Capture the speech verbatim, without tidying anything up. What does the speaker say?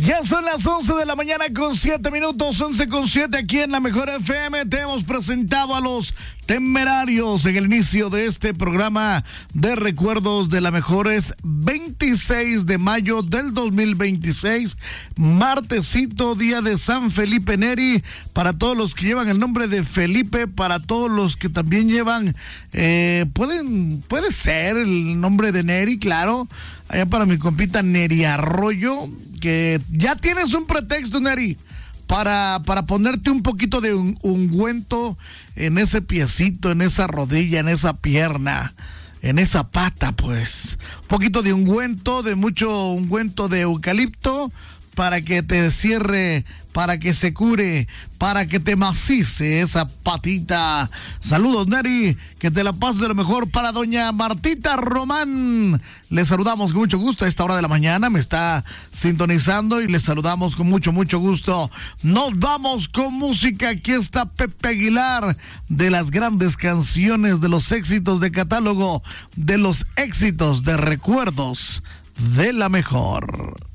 Ya son las once de la mañana con siete minutos, once con siete aquí en la Mejor F M. Te hemos presentado a los Temerarios en el inicio de este programa de recuerdos de la Mejor. Es veintiséis de mayo del dos mil veintiséis, martesito, día de San Felipe Neri. Para todos los que llevan el nombre de Felipe, para todos los que también llevan, eh, pueden, puede ser el nombre de Neri, claro. Allá para mi compita Neri Arroyo, que ya tienes un pretexto, Neri, para, para ponerte un poquito de un, ungüento en ese piecito, en esa rodilla, en esa pierna, en esa pata, pues. Un poquito de ungüento, de mucho ungüento de eucalipto, para que te cierre, para que se cure, para que te macice esa patita. Saludos, Neri, que te la pases de lo mejor. Para doña Martita Román, le saludamos con mucho gusto a esta hora de la mañana, me está sintonizando y le saludamos con mucho, mucho gusto. Nos vamos con música. Aquí está Pepe Aguilar, de las grandes canciones, de los éxitos de catálogo, de los éxitos de recuerdos de la Mejor.